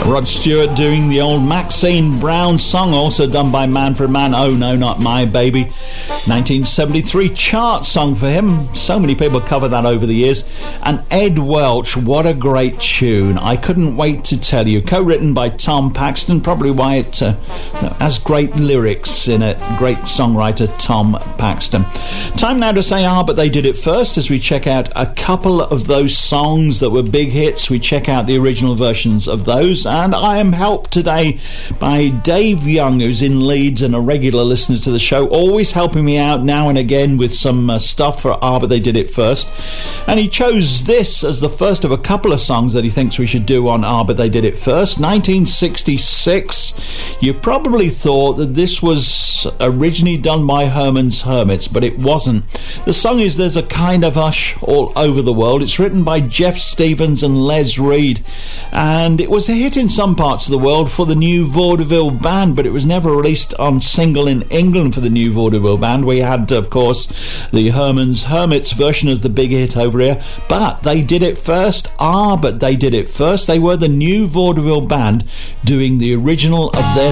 Rod Stewart doing the old Maxine Brown song, also done by Manfred Mann, Oh No Not My Baby. 1973 chart song for him. So many people cover that over the years. And Ed Welch, what a great tune. I Couldn't Wait to Tell You. Co-written by Tom Paxton, probably why it has great lyrics in it. Great songwriter Tom Paxton. Time now to say but they did it first as we check out a couple of those songs that were big hits. We check out the original versions of those, and I am helped today by Dave Young, who's in Leeds and a regular listener to the show, always helping me out now and again with some stuff for but they did it first. And he chose this as the first of a couple of songs that he thinks we should do on but they did it first. 1966. You probably thought that this was originally done by Herman's Hermits, but it wasn't. The song is There's a Kind of Hush All Over the World. It's written by Jeff Stevens and Les Reed, and it was a hit in some parts of the world for the New Vaudeville Band, but it was never released on single in England for the New Vaudeville Band. We had, of course, the Herman's Hermits version as the big hit over here, but they did it first. But they did it first. They were the New Vaudeville Band doing the original of their